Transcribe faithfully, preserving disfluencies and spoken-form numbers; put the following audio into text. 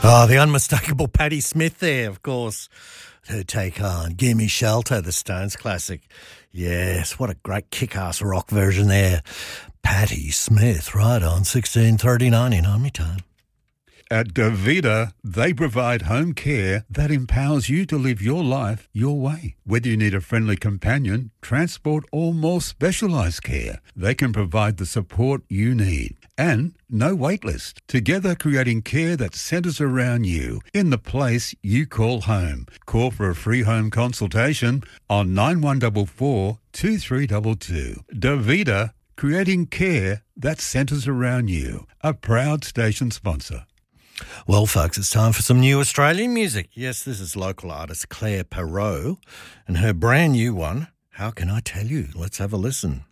Oh, the unmistakable Patti Smith there, of course. Her take on Gimme Shelter, the Stones classic. Yes, what a great kick-ass rock version there. Patti Smith, right on sixteen thirty ninety-nine, me time. At Davida, they provide home care that empowers you to live your life your way. Whether you need a friendly companion, transport, or more specialised care, they can provide the support you need. And no wait list. Together creating care that centres around you in the place you call home. Call for a free home consultation on nine one four four, two three two two. Davida, creating care that centres around you. A proud station sponsor. Well, folks, it's time for some new Australian music. Yes, this is local artist Claire Perot and her brand new one, How Can I Tell You? Let's have a listen.